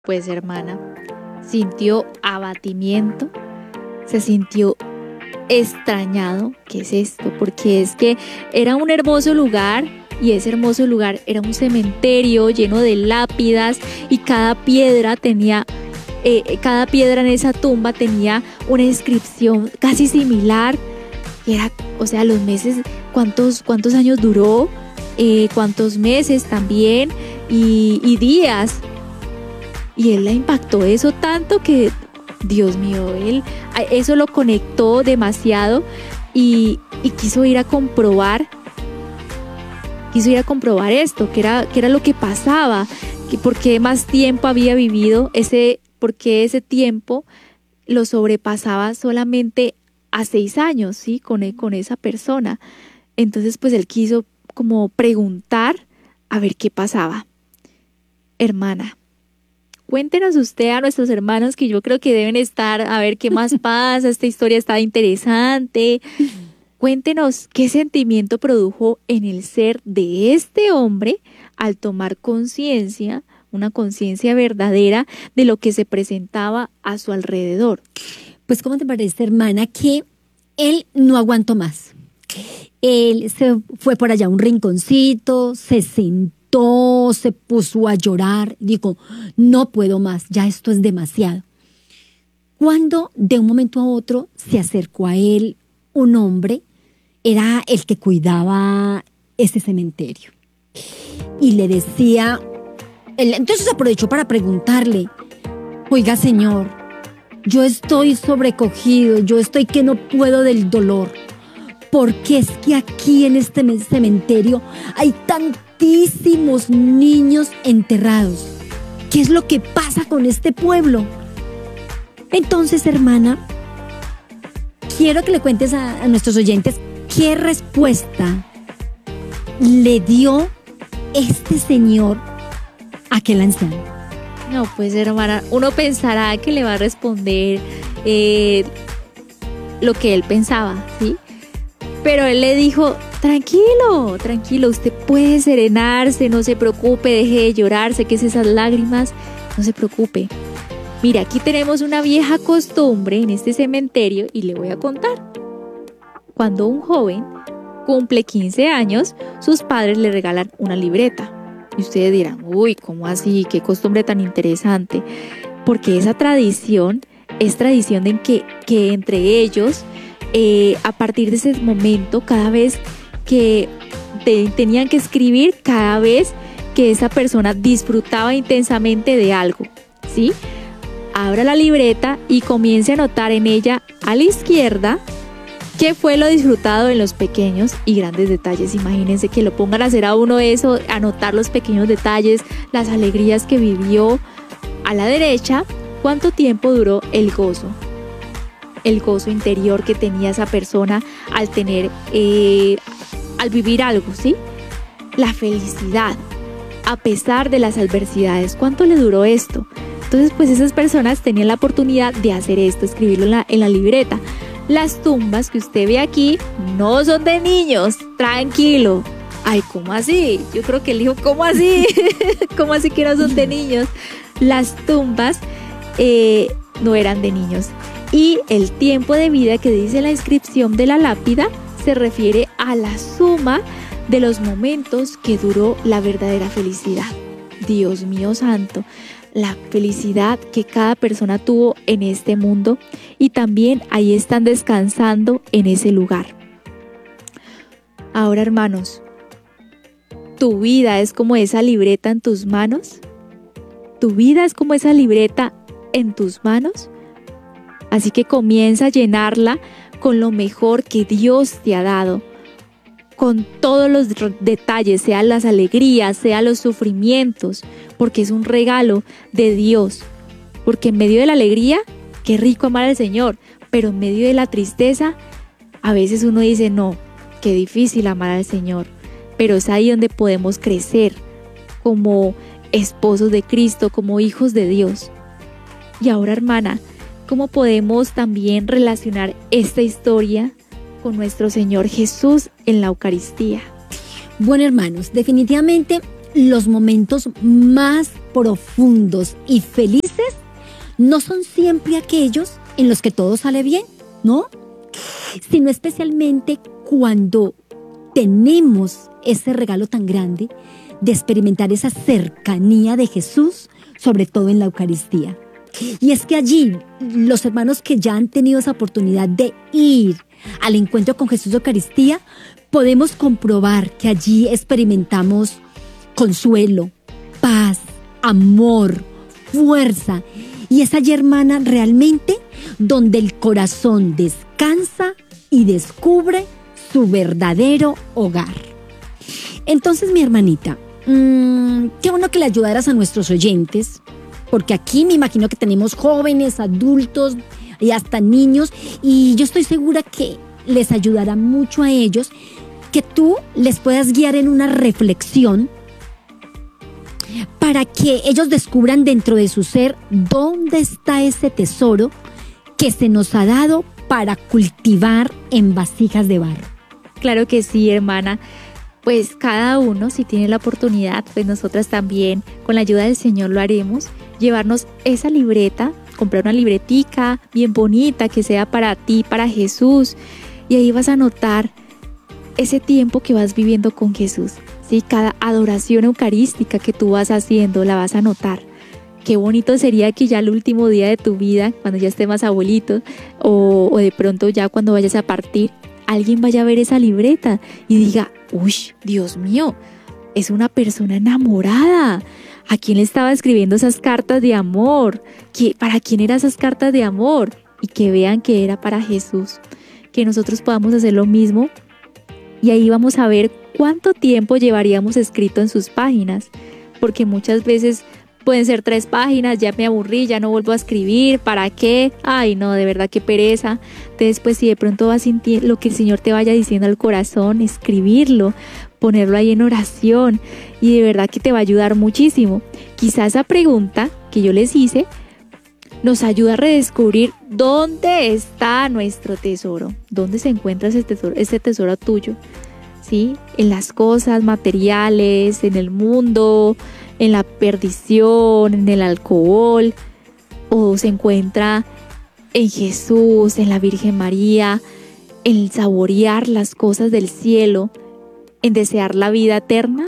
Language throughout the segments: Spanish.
Pues hermana, sintió abatimiento, se sintió extrañado. ¿Qué es esto? Porque es que era un hermoso lugar y ese hermoso lugar era un cementerio lleno de lápidas y cada piedra en esa tumba tenía una inscripción casi similar. Y era, los meses, cuántos años duró, cuántos meses también y días. Y él la impactó eso tanto que, Dios mío, él eso lo conectó demasiado y quiso ir a comprobar esto, que era lo que pasaba, que por qué más tiempo había vivido, porque ese tiempo lo sobrepasaba solamente a 6 años, ¿sí? Con esa persona. Entonces, pues él quiso como preguntar a ver qué pasaba. Hermana, cuéntenos usted a nuestros hermanos que yo creo que deben estar a ver qué más pasa, esta historia está interesante. Cuéntenos qué sentimiento produjo en el ser de este hombre al tomar conciencia, una conciencia verdadera de lo que se presentaba a su alrededor. Pues, ¿cómo te parece, hermana, que él no aguantó más? Él se fue por allá a un rinconcito, se sentó, se puso a llorar, dijo, no puedo más, ya esto es demasiado. Cuando de un momento a otro se acercó a él un hombre, era el que cuidaba ese cementerio, y le decía, entonces aprovechó para preguntarle, oiga señor, yo estoy sobrecogido, yo estoy que no puedo del dolor, porque es que aquí en este cementerio hay tantísimos niños enterrados. ¿Qué es lo que pasa con este pueblo? Entonces, hermana, quiero que le cuentes a nuestros oyentes qué respuesta le dio este señor a aquel anciano. No, pues hermana, uno pensará que le va a responder lo que él pensaba, ¿sí? Pero él le dijo, tranquilo, usted puede serenarse, no se preocupe, deje de llorar, séquese esas lágrimas, no se preocupe. Mira, aquí tenemos una vieja costumbre en este cementerio y le voy a contar. Cuando un joven cumple 15 años, sus padres le regalan una libreta. Y ustedes dirán, uy, ¿cómo así? ¿Qué costumbre tan interesante? Porque esa tradición es tradición en que entre ellos, a partir de ese momento, cada vez que tenían que escribir, cada vez que esa persona disfrutaba intensamente de algo, ¿sí? Abra la libreta y comience a anotar en ella a la izquierda qué fue lo disfrutado en los pequeños y grandes detalles. Imagínense que lo pongan a hacer a uno eso, anotar los pequeños detalles, las alegrías que vivió. A la derecha, cuánto tiempo duró el gozo interior que tenía esa persona al vivir algo, ¿sí? La felicidad, a pesar de las adversidades, ¿cuánto le duró esto? Entonces, pues esas personas tenían la oportunidad de hacer esto, escribirlo en la libreta. Las tumbas que usted ve aquí no son de niños, tranquilo. Ay, ¿cómo así? Yo creo que él dijo, ¿cómo así? ¿Cómo así que no son de niños? Las tumbas no eran de niños. Y el tiempo de vida que dice la inscripción de la lápida se refiere a la suma de los momentos que duró la verdadera felicidad. Dios mío santo, la felicidad que cada persona tuvo en este mundo y también ahí están descansando en ese lugar. Ahora, hermanos, ¿tu vida es como esa libreta en tus manos? ¿Tu vida es como esa libreta en tus manos? Así que comienza a llenarla con lo mejor que Dios te ha dado, con todos los detalles, sean las alegrías, sean los sufrimientos, porque es un regalo de Dios. Porque en medio de la alegría, qué rico amar al Señor, pero en medio de la tristeza, a veces uno dice, no, qué difícil amar al Señor. Pero es ahí donde podemos crecer como esposos de Cristo, como hijos de Dios. Y ahora, hermana, ¿cómo podemos también relacionar esta historia con nuestro Señor Jesús en la Eucaristía? Bueno, hermanos, definitivamente los momentos más profundos y felices no son siempre aquellos en los que todo sale bien, ¿no? Sino especialmente cuando tenemos ese regalo tan grande de experimentar esa cercanía de Jesús, sobre todo en la Eucaristía. Y es que allí, los hermanos que ya han tenido esa oportunidad de ir al encuentro con Jesús de Eucaristía, podemos comprobar que allí experimentamos consuelo, paz, amor, fuerza. Y es allí, hermana, realmente donde el corazón descansa y descubre su verdadero hogar. Entonces, mi hermanita, qué bueno que le ayudaras a nuestros oyentes, porque aquí me imagino que tenemos jóvenes, adultos y hasta niños, y yo estoy segura que les ayudará mucho a ellos, que tú les puedas guiar en una reflexión para que ellos descubran dentro de su ser dónde está ese tesoro que se nos ha dado para cultivar en vasijas de barro. Claro que sí, hermana. Pues cada uno, si tiene la oportunidad, pues nosotras también, con la ayuda del Señor, lo haremos. Llevarnos esa libreta, comprar una libretica bien bonita que sea para ti, para Jesús. Y ahí vas a notar ese tiempo que vas viviendo con Jesús. ¿Sí? Cada adoración eucarística que tú vas haciendo, la vas a notar. Qué bonito sería que ya el último día de tu vida, cuando ya estés más abuelito, o de pronto ya cuando vayas a partir, alguien vaya a ver esa libreta y diga, uy, Dios mío, es una persona enamorada. ¿A quién le estaba escribiendo esas cartas de amor? ¿Para quién eran esas cartas de amor? Y que vean que era para Jesús. Que nosotros podamos hacer lo mismo. Y ahí vamos a ver cuánto tiempo llevaríamos escrito en sus páginas. Porque muchas veces pueden ser 3 páginas, ya me aburrí, ya no vuelvo a escribir, ¿para qué? Ay, no, de verdad, qué pereza. Entonces, pues si de pronto vas sintiendo lo que el Señor te vaya diciendo al corazón, escribirlo, ponerlo ahí en oración, y de verdad que te va a ayudar muchísimo. Quizás esa pregunta que yo les hice nos ayuda a redescubrir dónde está nuestro tesoro, dónde se encuentra ese tesoro tuyo, ¿sí? En las cosas materiales, en el mundo, en la perdición, en el alcohol, o se encuentra en Jesús, en la Virgen María, en saborear las cosas del cielo, en desear la vida eterna.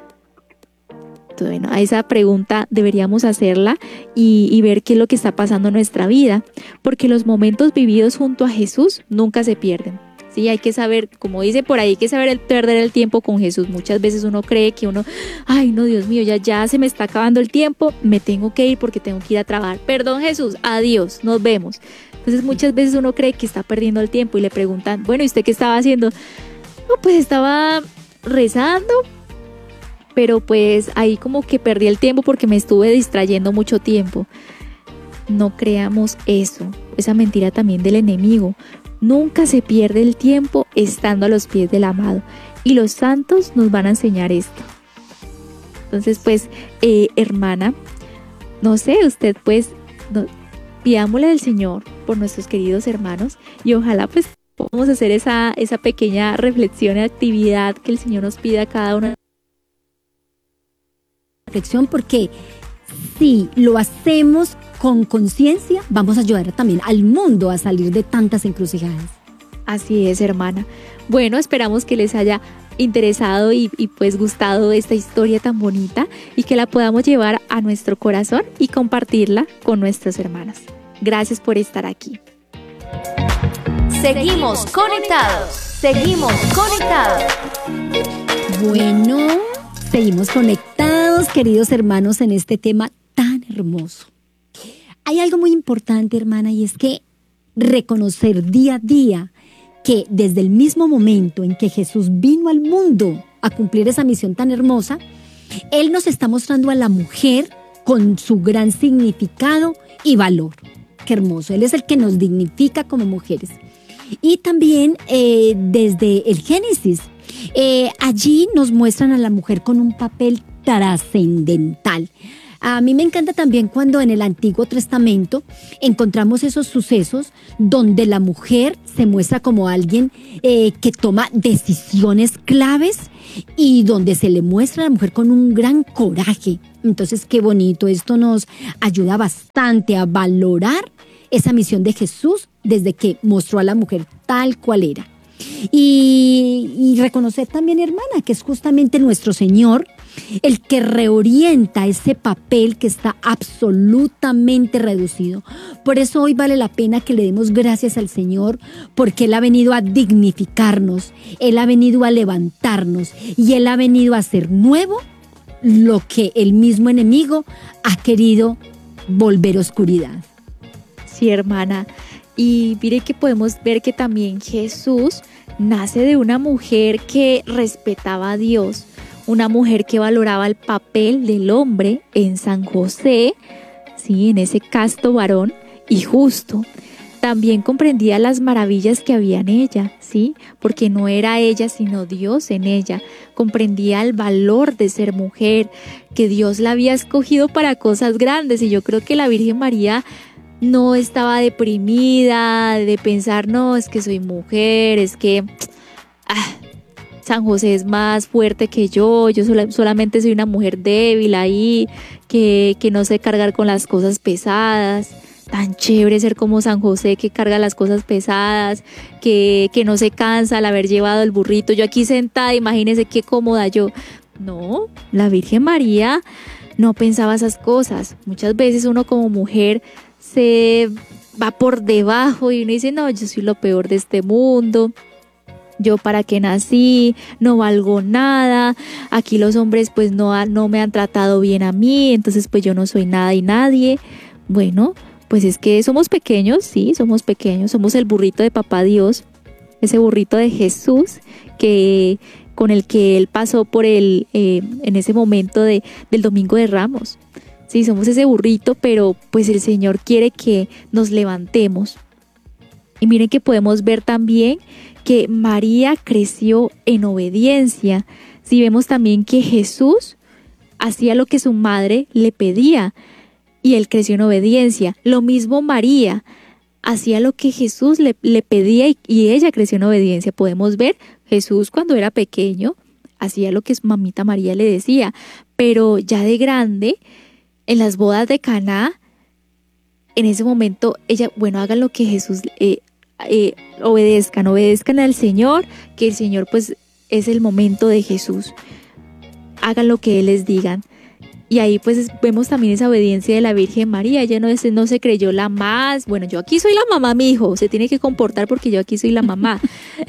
Bueno, a esa pregunta deberíamos hacerla y ver qué es lo que está pasando en nuestra vida, porque los momentos vividos junto a Jesús nunca se pierden. Sí, hay que saber, como dice por ahí, hay que saber perder el tiempo con Jesús. Muchas veces uno cree que ay no, Dios mío, ya se me está acabando el tiempo, me tengo que ir porque tengo que ir a trabajar. Perdón, Jesús, adiós, nos vemos. Entonces muchas veces uno cree que está perdiendo el tiempo y le preguntan, bueno, ¿y usted qué estaba haciendo? No, pues estaba rezando, pero pues ahí como que perdí el tiempo porque me estuve distrayendo mucho tiempo. No creamos eso, esa mentira también del enemigo. Nunca se pierde el tiempo estando a los pies del amado. Y los santos nos van a enseñar esto. Entonces, pues, hermana, no sé, usted pues, pidámosle al Señor por nuestros queridos hermanos. Y ojalá pues podamos hacer esa pequeña reflexión y actividad que el Señor nos pida a cada uno. Reflexión, porque si lo hacemos con conciencia, vamos a ayudar también al mundo a salir de tantas encrucijadas. Así es, hermana. Bueno, esperamos que les haya interesado y pues gustado esta historia tan bonita y que la podamos llevar a nuestro corazón y compartirla con nuestros hermanos. Gracias por estar aquí. Seguimos conectados. Seguimos conectados. Bueno, seguimos conectados, queridos hermanos, en este tema tan hermoso. Hay algo muy importante, hermana, y es que reconocer día a día que desde el mismo momento en que Jesús vino al mundo a cumplir esa misión tan hermosa, Él nos está mostrando a la mujer con su gran significado y valor. Qué hermoso. Él es el que nos dignifica como mujeres. Y también desde el Génesis, allí nos muestran a la mujer con un papel trascendental. A mí me encanta también cuando en el Antiguo Testamento encontramos esos sucesos donde la mujer se muestra como alguien que toma decisiones claves y donde se le muestra a la mujer con un gran coraje. Entonces, qué bonito. Esto nos ayuda bastante a valorar esa misión de Jesús desde que mostró a la mujer tal cual era. Y reconocer también, hermana, que es justamente nuestro Señor el que reorienta ese papel que está absolutamente reducido. Por eso hoy vale la pena que le demos gracias al Señor, porque Él ha venido a dignificarnos, Él ha venido a levantarnos y Él ha venido a hacer nuevo lo que el mismo enemigo ha querido volver oscuridad. Sí, hermana. Y mire que podemos ver que también Jesús nace de una mujer que respetaba a Dios, una mujer que valoraba el papel del hombre en San José, sí, en ese casto varón y justo. También comprendía las maravillas que había en ella, sí, porque no era ella sino Dios en ella. Comprendía el valor de ser mujer, que Dios la había escogido para cosas grandes, y yo creo que la Virgen María no estaba deprimida de pensar, no, es que soy mujer, es que San José es más fuerte que yo solamente soy una mujer débil ahí, que no sé cargar con las cosas pesadas. Tan chévere ser como San José, que carga las cosas pesadas, que no se cansa al haber llevado el burrito. Yo aquí sentada, imagínense qué cómoda yo. No, la Virgen María no pensaba esas cosas. Muchas veces uno como mujer se va por debajo y uno dice, no, yo soy lo peor de este mundo, yo para qué nací, no valgo nada, aquí los hombres pues no me han tratado bien a mí, entonces pues yo no soy nada y nadie. Bueno, pues es que somos pequeños, sí, somos pequeños, somos el burrito de Papá Dios, ese burrito de Jesús con el que Él pasó por en ese momento del Domingo de Ramos. Sí, somos ese burrito, pero pues el Señor quiere que nos levantemos. Y miren que podemos ver también que María creció en obediencia. Sí, vemos también que Jesús hacía lo que su madre le pedía y Él creció en obediencia. Lo mismo María hacía lo que Jesús le pedía y ella creció en obediencia. Podemos ver Jesús cuando era pequeño hacía lo que su mamita María le decía, pero ya de grande, en las bodas de Caná, en ese momento ella, bueno, hagan lo que Jesús, obedezcan al Señor, que el Señor pues es el momento de Jesús. Hagan lo que Él les digan. Y ahí pues vemos también esa obediencia de la Virgen María. Ella no se creyó la más, bueno, yo aquí soy la mamá, mi hijo, se tiene que comportar porque yo aquí soy la mamá.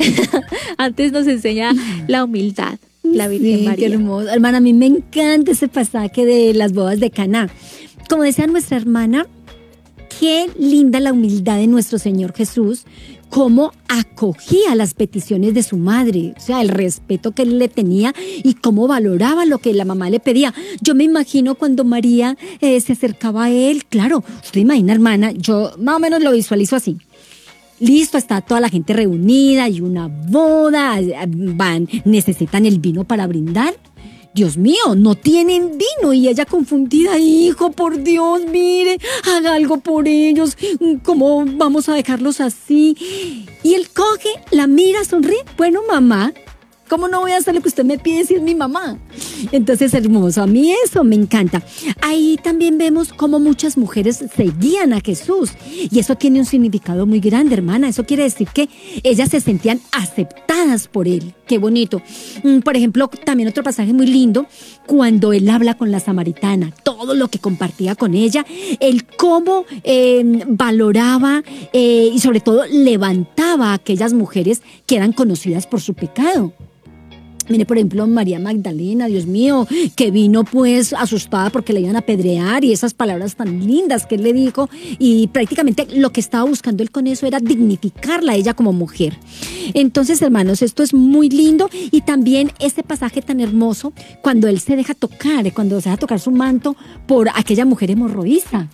Antes nos enseña la humildad. La Virgen María. Qué hermoso. Hermana, a mí me encanta ese pasaje de las bodas de Caná. Como decía nuestra hermana, qué linda la humildad de nuestro Señor Jesús, cómo acogía las peticiones de su madre, o sea, el respeto que él le tenía y cómo valoraba lo que la mamá le pedía. Yo me imagino cuando María se acercaba a él, claro, usted imagina, hermana, yo más o menos lo visualizo así. Listo, está toda la gente reunida, hay una boda, necesitan el vino para brindar. Dios mío, no tienen vino. Y ella confundida, hijo, por Dios, mire, haga algo por ellos. ¿Cómo vamos a dejarlos así? Y él coge, la mira, sonríe. Bueno, mamá, ¿cómo no voy a hacer lo que usted me pide si es mi mamá? Entonces, hermoso, a mí eso me encanta. Ahí también vemos cómo muchas mujeres seguían a Jesús. Y eso tiene un significado muy grande, hermana. Eso quiere decir que ellas se sentían aceptadas por él. Qué bonito. Por ejemplo, también otro pasaje muy lindo, cuando él habla con la samaritana, todo lo que compartía con ella, él cómo valoraba y sobre todo levantaba a aquellas mujeres que eran conocidas por su pecado. Mire, por ejemplo, María Magdalena, Dios mío, que vino pues asustada porque la iban a apedrear, y esas palabras tan lindas que él le dijo, y prácticamente lo que estaba buscando él con eso era dignificarla a ella como mujer. Entonces, hermanos, esto es muy lindo, y también este pasaje tan hermoso cuando él se deja tocar su manto por aquella mujer hemorroísta,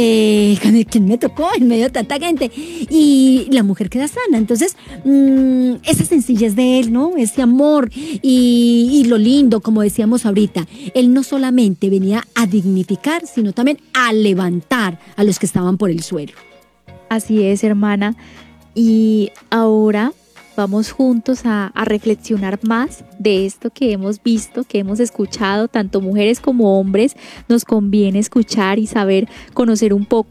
quien me tocó en medio de tanta gente, y la mujer queda sana. Entonces, esa sencillez de él, ¿no? Ese amor. Y lo lindo, como decíamos ahorita, él no solamente venía a dignificar, sino también a levantar a los que estaban por el suelo. Así es, hermana. Y ahora vamos juntos a reflexionar más de esto que hemos visto, que hemos escuchado, tanto mujeres como hombres. Nos conviene escuchar y saber, conocer un poco